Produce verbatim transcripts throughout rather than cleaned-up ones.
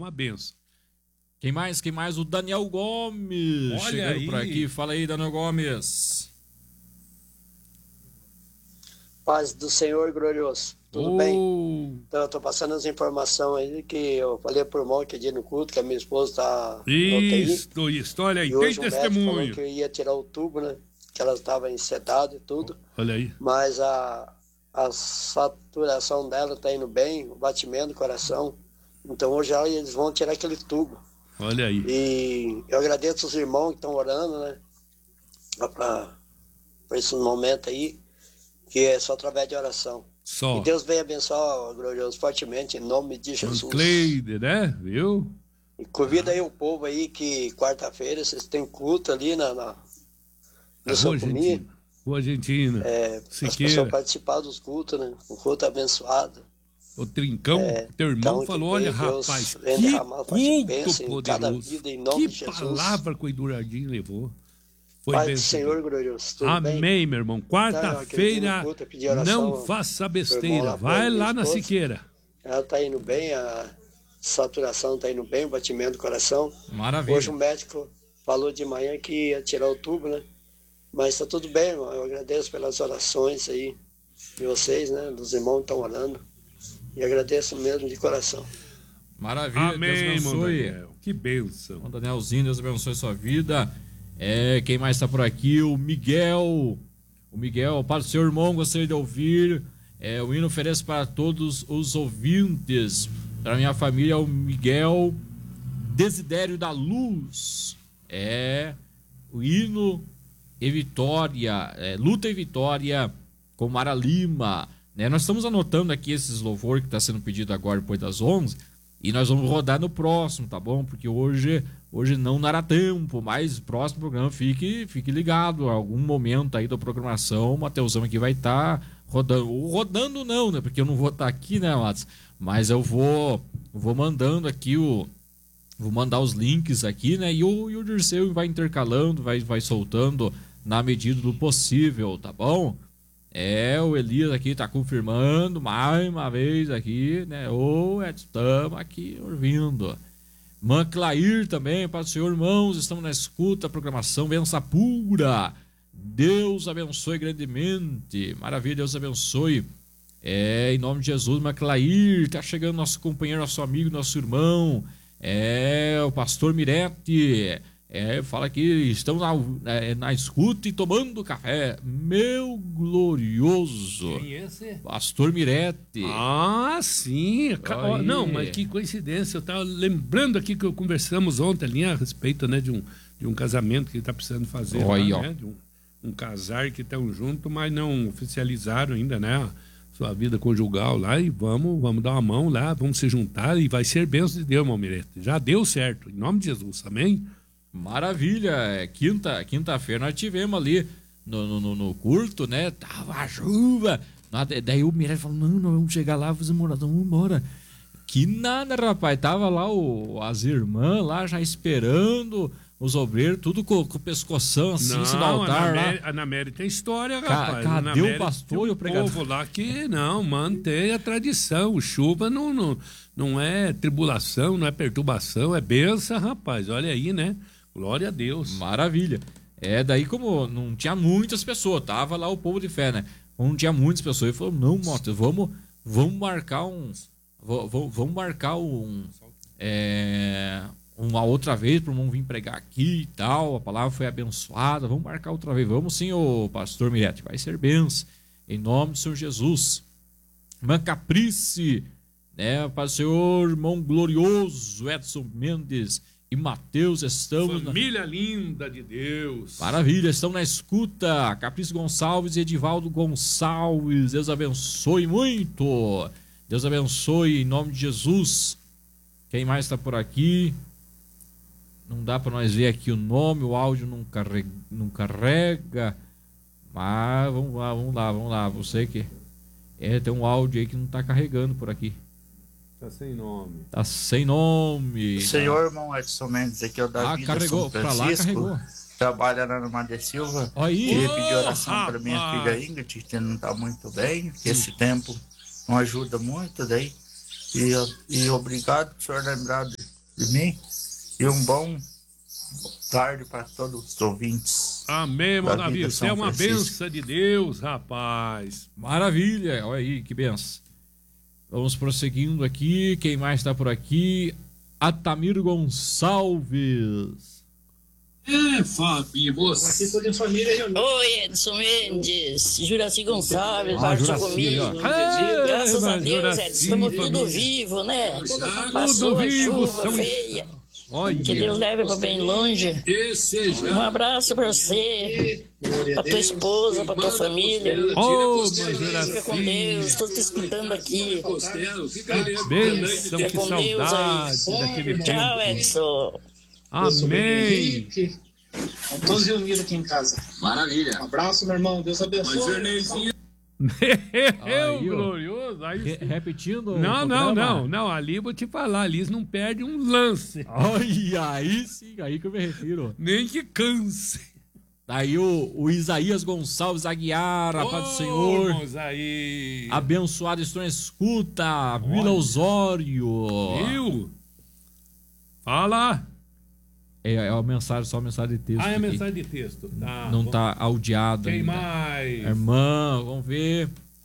Uma benção. Quem mais? Quem mais? O Daniel Gomes. Olha chegando aí. por aqui. Fala aí, Daniel Gomes. Paz do Senhor glorioso. Tudo oh. bem? Então, eu tô passando as informações aí que eu falei pro irmão que dia no culto, que a minha esposa tá Isso, isso. Olha aí, e tem hoje testemunho. O médico falou que eu ia tirar o tubo, né? Que ela estava encedada e tudo. Olha aí. Mas a, a saturação dela tá indo bem, o batimento do coração. Então hoje eles vão tirar aquele tubo. Olha aí. E eu agradeço os irmãos que estão orando, né? Para esse momento aí, que é só através de oração. Só. E Deus venha abençoar, glorioso, fortemente, em nome de Jesus. Cleide, né? Viu? E convida aí o povo aí que quarta-feira vocês têm culto ali na, na, no São Argentina. Rua Argentina. É, as pessoas participar dos cultos, né? Um culto abençoado. O Trincão, é, teu irmão então, falou, olha rapaz, que culto poderoso, vida, em que nome de Jesus. palavra que o Eduardinho levou. Foi Pai do Senhor glorioso. Tudo Amém, bem? meu irmão. Quarta-feira, então, não faça besteira. Vai lá na Siqueira. Ela tá indo bem, a saturação tá indo bem, o batimento do coração. Maravilha. Hoje o médico falou de manhã que ia tirar o tubo, né? Mas tá tudo bem, irmão. Eu agradeço pelas orações aí de vocês, né? Dos irmãos que estão orando. E agradeço mesmo de coração. Maravilha, Amém, Deus abençoe. Daniel. Que bênção. O Danielzinho, Deus abençoe sua vida. É, quem mais está por aqui? O Miguel. O Miguel, para o seu irmão, gostaria de ouvir. É, o hino oferece para todos os ouvintes. Para minha família, o Miguel Desidério da Luz. É o hino e vitória, é, luta e vitória com Mara Lima. Né? Nós estamos anotando aqui esses louvores que está sendo pedido agora depois das onze. E nós vamos rodar no próximo, tá bom? Porque hoje, hoje não dará tempo, mas próximo programa fique, fique ligado. Algum momento aí da programação, o Mateusão aqui vai estar tá rodando. Rodando não, né? Porque eu não vou estar tá aqui, né, Matos? Mas eu vou, vou mandando aqui o... Vou mandar os links aqui, né? E o, e o Dirceu vai intercalando, vai, vai soltando na medida do possível, tá bom? É, o Elias aqui tá confirmando mais uma vez aqui, né? Ô, Edson, estamos aqui ouvindo. Manclair também, para o senhor, irmãos, estamos na escuta, programação Benção Pura. Deus abençoe grandemente. Maravilha, Deus abençoe. É, em nome de Jesus, Manclair, tá chegando nosso companheiro, nosso amigo, nosso irmão. É, o pastor Mirete. É, fala que estamos na, é, na escuta e tomando café. Meu glorioso. Quem é esse? Pastor Mirete. Ah, sim. Aí. Não, mas que coincidência. Eu estava lembrando aqui que conversamos ontem ali a respeito, né, de um, de um casamento que ele está precisando fazer. Aí, lá, ó. Né, de um, um casar que estão juntos, mas não oficializaram ainda, né? Sua vida conjugal lá. E vamos, vamos dar uma mão lá, vamos se juntar e vai ser bênção de Deus, irmão Mirete. Já deu certo. Em nome de Jesus. Amém? Maravilha, é, quinta, quinta-feira nós tivemos ali no, no, no culto, né? Tava a chuva. Daí o Mirete falou: não, não, vamos chegar lá, fazer moração, vamos embora. Que nada, rapaz. Tava lá o, as irmãs lá já esperando, os obreiros, tudo com, com o pescoção assim, não, no altar lá. A Ana Mary tem história, Ca, rapaz. Cadê o pastor e o pregador? O povo lá que não, mantém a tradição. Chuva não, não, não é tribulação, não é perturbação, é benção, rapaz. Olha aí, né? Glória a Deus. Maravilha. É, daí como não tinha muitas pessoas, tava lá o povo de fé, né? Como não tinha muitas pessoas, ele falou: não, Mota, vamos, vamos marcar um... Vamos, vamos marcar um... É, uma outra vez para o irmão vir pregar aqui e tal, a palavra foi abençoada, vamos marcar outra vez. Vamos sim, ô pastor Mirete, vai ser benção, em nome do Senhor Jesus. Irmã Caprice, né? Para o senhor, irmão glorioso Edson Mendes e Mateus, estamos... Família na... linda de Deus. Maravilha, estão na escuta. Caprice Gonçalves e Edivaldo Gonçalves, Deus abençoe muito. Deus abençoe em nome de Jesus. Quem mais está por aqui? Não dá para nós ver aqui o nome, o áudio não carrega, não carrega. Mas vamos lá, vamos lá, vamos lá. Você que é, tem um áudio aí que não está carregando por aqui. Tá sem nome. Tá sem nome. Senhor, irmão Edson Mendes, aqui é o Davi. Ah, carregou, para lá carregou. Trabalha lá no Madre Silva. Aí. Queria pedir oração Oh, para minha filha Ingrid, que não está muito bem. Que esse tempo não ajuda muito daí. E, e obrigado por senhor lembrar de mim. E um bom tarde para todos os ouvintes. Amém, irmão da Davi. Vida Você é São uma Francisco. benção de Deus, rapaz. Maravilha, olha aí, que benção. Vamos prosseguindo aqui, quem mais está por aqui? Atamir Gonçalves. É, Fábio, você. Aqui toda a família reunida. Oi, Edson Mendes, Juraci Gonçalves, Ah, partiu Juraci, comigo. ó. Ah, Graças a mas Deus, Juraci, Edson, estamos tudo família. vivo, né? Tudo Passou a vivo, chuva São- feia. Olha. Que Deus leve para bem longe. Desejar. Um abraço para você, para tua esposa, para tua família. Ô, mas Fica com Juraci. Deus, estou te escutando aqui. Bênção, Fica que com Deus saudade aí. daquele Tchau, tempo. Edson. Amém. Estamos todos reunidos aqui em casa. Maravilha. Um abraço, meu irmão. Deus abençoe. Eu, Aí, ó. glorioso. Aí Re- sim. repetindo o Não, não, programa? não, não. Ali eu vou te falar, ali eles não perdem um lance. Olha, aí sim, aí que eu me refiro. Nem que canse. Daí o, o Isaías Gonçalves Aguiar, a paz do Ô, Senhor. irmãos, aí. Abençoado estou na escuta, Vila Osório. Viu? Fala. É, é uma mensagem, só uma mensagem de texto. Ah, é aqui. mensagem de texto. Tá. Não tá audiado Quem ainda. mais? A irmã, vamos ver.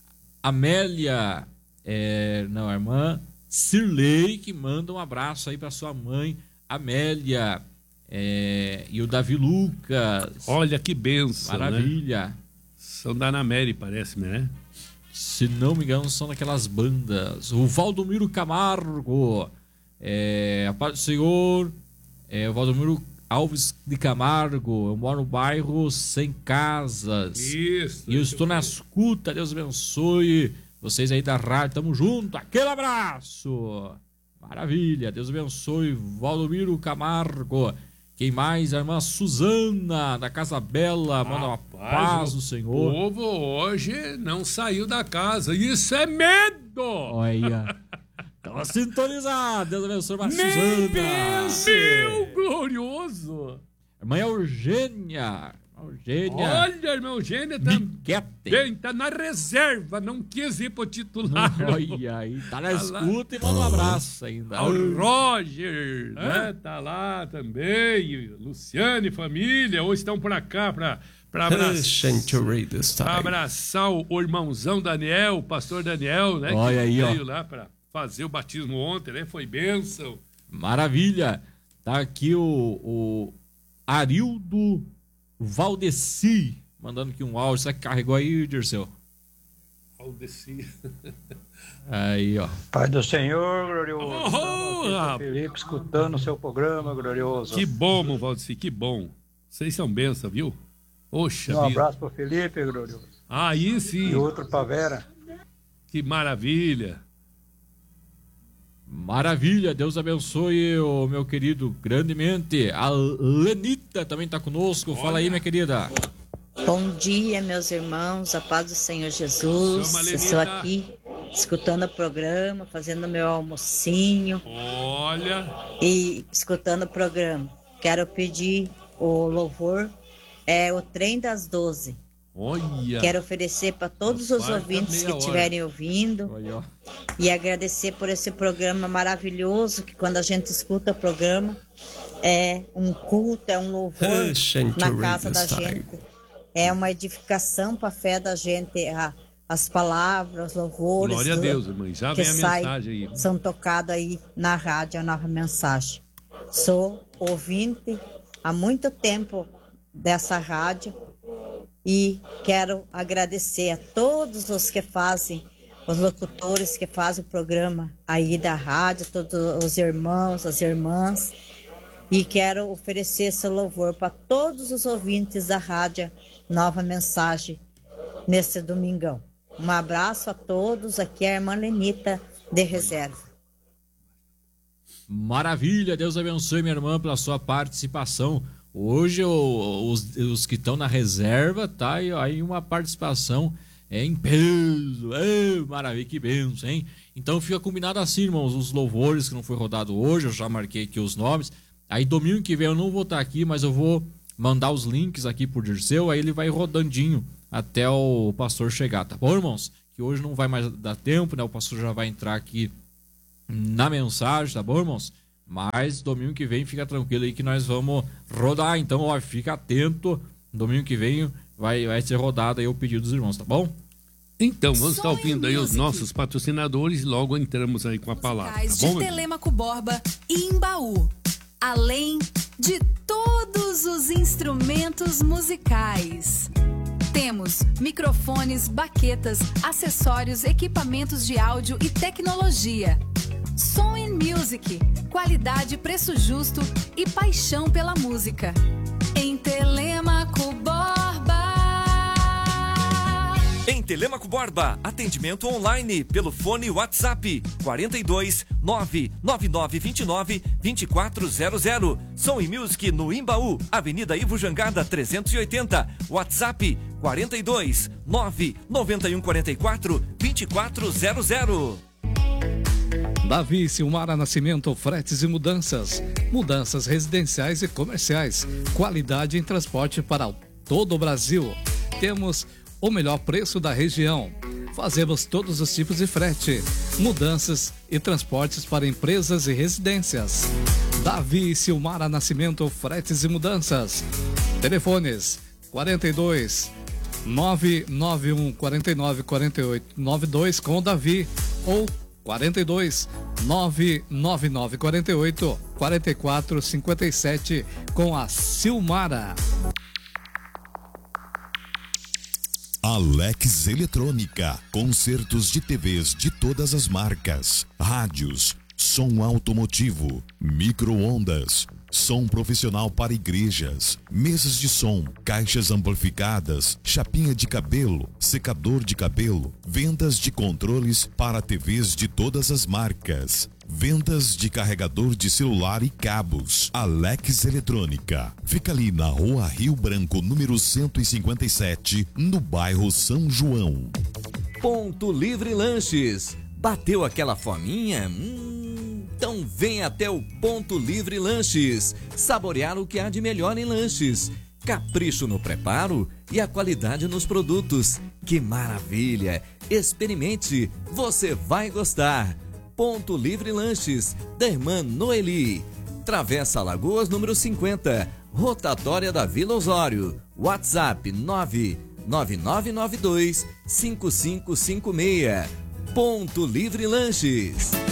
Amélia, é, não, a irmã Cirlei, que manda um abraço aí para sua mãe, Amélia, é, e o Davi Lucas. Olha que benção, né? Maravilha. São da Anamere, parece, né? Se não me engano, são daquelas bandas. O Valdomiro Camargo, é, a paz do Senhor, é, o Valdomiro Alves de Camargo. Eu moro no bairro Sem Casas. Isso. E eu estou na escuta, Deus abençoe vocês aí da rádio, tamo junto, aquele abraço, maravilha, Deus abençoe, Valdomiro Camargo. Quem mais? A irmã Suzana, da Casa Bela, manda uma paz do O Senhor. povo hoje não saiu da casa, isso é medo! Olha, estão sintonizados, Deus abençoe, irmã Nem Suzana. meu glorioso! Irmã Eugênia, irmã Eugênia, Olha, irmão Gênio também Miquete. tá na reserva, não quis ir pro titular. Olha aí, tá na Tá lá. escuta e manda um abraço ainda. O Roger, né? Tá lá também. Luciane, família, hoje estão por cá pra, pra abraçar, pra abraçar o, o irmãozão Daniel, o pastor Daniel, né? Olha que aí, ó. veio lá pra fazer o batismo ontem, né? Foi bênção. Maravilha. Tá aqui o, o Arildo Valdeci, mandando aqui um áudio. Será que carregou aí, Dirceu? Aldeci. Aí, ó. Pai do Senhor, glorioso. Oh, Estamos aqui com rapaz. o Felipe, escutando o seu programa, glorioso. Que bom, meu Valdeci, que bom. Vocês são bênção, viu? Oxa Um vida. abraço para o Felipe, glorioso. Aí sim, E outro para Vera. que maravilha. Maravilha, Deus abençoe o meu querido grandemente. A Lenita também tá conosco. Fala aí, minha querida. Bom dia, meus irmãos, a paz do Senhor Jesus. Chama, Eu Lenita. estou aqui escutando o programa, fazendo meu almocinho Olha, e escutando o programa. Quero pedir o louvor, é o Trem das Doze. olha. Quero oferecer para todos os Quarta, ouvintes meia que hora. estiverem ouvindo Aí, ó. e agradecer por esse programa maravilhoso, que quando a gente escuta o programa é um culto, é um louvor na casa da gente. É uma edificação para a fé da gente, a- as palavras, os louvores Glória a do- Deus, irmã. Já que vem a sai, mensagem aí. são tocados aí na rádio, a nova mensagem. Sou ouvinte há muito tempo dessa rádio e quero agradecer a todos os que fazem, os locutores que fazem o programa aí da rádio, todos os irmãos, as irmãs, e quero oferecer esse louvor para todos os ouvintes da rádio Nova Mensagem nesse domingão. Um abraço a todos, aqui é a irmã Lenita de Reserva. Maravilha, Deus abençoe minha irmã pela sua participação. Hoje o- os, os que estão na reserva, tá? E aí uma participação é em peso. Ei, maravilha, que benção, hein? Então fica combinado assim, irmãos, os louvores que não foi rodado hoje, eu já marquei aqui os nomes. Aí domingo que vem eu não vou estar aqui, mas eu vou mandar os links aqui por Dirceu, aí ele vai rodandinho até o pastor chegar, tá bom, irmãos? Que hoje não vai mais dar tempo, né? O pastor já vai entrar aqui na mensagem, tá bom, irmãos? Mas domingo que vem, fica tranquilo aí que nós vamos rodar. Então, ó, fica atento. Domingo que vem vai, vai ser rodado aí o pedido dos irmãos, tá bom? Então, vamos estar ouvindo aí os nossos patrocinadores e logo entramos aí com a palavra, tá bom? De Telêmaco Borba e Imbaú. Além de todos os instrumentos musicais. Temos microfones, baquetas, acessórios, equipamentos de áudio e tecnologia. Som and Music, qualidade, preço justo e paixão pela música. Em Telêmaco Borba. Em Telêmaco Borba, atendimento online pelo fone WhatsApp quarenta e dois, nove nove nove dois nove, dois quatro zero zero. Som e Music no Imbaú, Avenida Ivo Jangada trezentos e oitenta. WhatsApp quarenta e dois, nove nove um quatro quatro, dois quatro zero zero. Davi Silmara Nascimento, fretes e mudanças. Mudanças residenciais e comerciais. Qualidade em transporte para todo o Brasil. Temos o melhor preço da região. Fazemos todos os tipos de frete, mudanças e transportes para empresas e residências. Davi Silmara Nascimento, fretes e mudanças. Telefones quarenta e dois, nove nove um quatro nove quatro oito nove dois com o Davi ou quarenta e dois, nove nove nove quatro oito quatro quatro cinco sete com a Silmara. Alex Eletrônica, concertos de T Vs de todas as marcas, rádios, som automotivo, micro-ondas, som profissional para igrejas, mesas de som, caixas amplificadas, chapinha de cabelo, secador de cabelo, vendas de controles para T Vs de todas as marcas. Vendas de carregador de celular e cabos. Alex Eletrônica. Fica ali na Rua Rio Branco, número cento e cinquenta e sete, no bairro São João. Ponto Livre Lanches. Bateu aquela fominha? Hum, então vem até o Ponto Livre Lanches. Saborear o que há de melhor em lanches. Capricho no preparo e a qualidade nos produtos. Que maravilha! Experimente, você vai gostar. Ponto Livre Lanches, da irmã Noeli. Travessa Alagoas, número cinquenta, rotatória da Vila Osório. WhatsApp nove nove nove nove dois cinco cinco cinco seis. Ponto Livre Lanches.